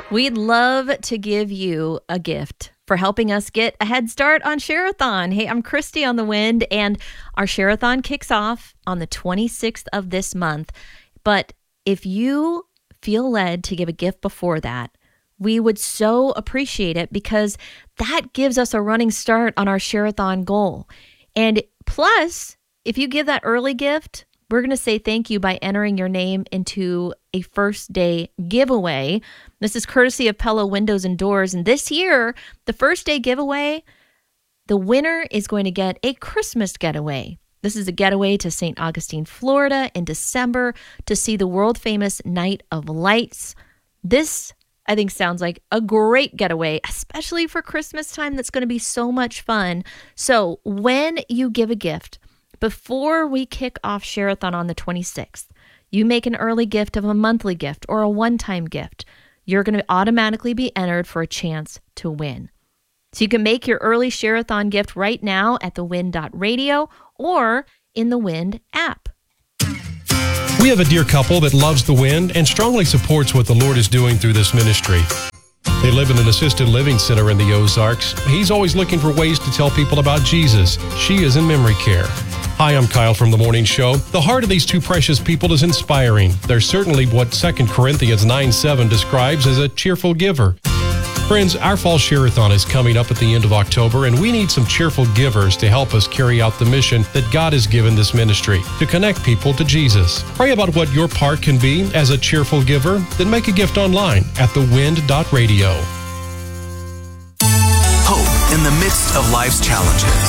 We'd love to give you a gift for helping us get a head start on Share-a-thon. Hey, I'm Christy on the Wind, and our Share-a-thon kicks off on the 26th of this month. But if you feel led to give a gift before that, we would so appreciate it, because that gives us a running start on our Share-a-thon goal. And plus, if you give that early gift, we're going to say thank you by entering your name into a first day giveaway. This is courtesy of Pella Windows and Doors. And this year, the first day giveaway, the winner is going to get a Christmas getaway. This is a getaway to St. Augustine, Florida in December to see the world famous Night of Lights. This, I think, sounds like a great getaway, especially for Christmas time. That's going to be so much fun. So when you give a gift, before we kick off Share-a-thon on the 26th, you make an early gift of a monthly gift or a one-time gift, you're going to automatically be entered for a chance to win. So you can make your early Share-a-thon gift right now at thewind.radio or in the Wind app. We have a dear couple that loves the Wind and strongly supports what the Lord is doing through this ministry. They live in an assisted living center in the Ozarks. He's always looking for ways to tell people about Jesus. She is in memory care. Hi, I'm Kyle from The Morning Show. The heart of these two precious people is inspiring. They're certainly what 2 Corinthians 9:7 describes as a cheerful giver. Friends, our fall Share-a-thon is coming up at the end of October, and we need some cheerful givers to help us carry out the mission that God has given this ministry, to connect people to Jesus. Pray about what your part can be as a cheerful giver, then make a gift online at thewind.radio. Hope in the midst of life's challenges.